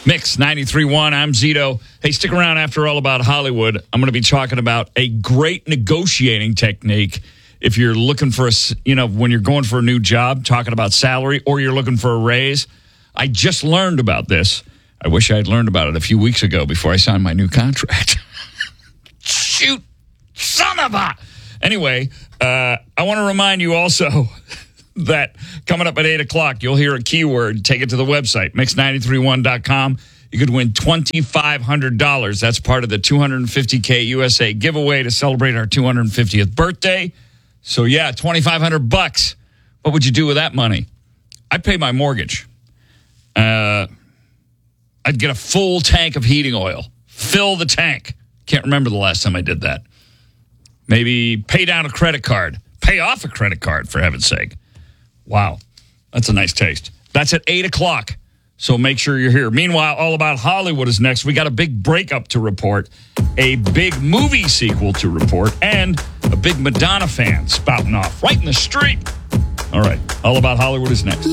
Mix 93.1, I'm Zito. Hey, stick around after All About Hollywood. I'm going to be talking about a great negotiating technique if you're looking for when you're going for a new job, talking about salary, or you're looking for a raise. I just learned about this. I wish I had learned about it a few weeks ago before I signed my new contract. Shoot, son of a... Anyway, I want to remind you also that coming up at 8 o'clock, you'll hear a keyword. Take it to the website, mix931.com. You could win $2,500. That's part of the 250K USA giveaway to celebrate our 250th birthday. So, yeah, $2,500. What would you do with that money? I'd pay my mortgage. I'd get a full tank of heating oil. Fill the tank. Can't remember the last time I did that. Maybe pay down a credit card. Pay off a credit card, for heaven's sake. Wow. That's a nice taste. That's at 8 o'clock, so make sure you're here. Meanwhile, All About Hollywood is next. We got a big breakup to report, a big movie sequel to report, and a big Madonna fan spouting off right in the street. All right. All About Hollywood is next.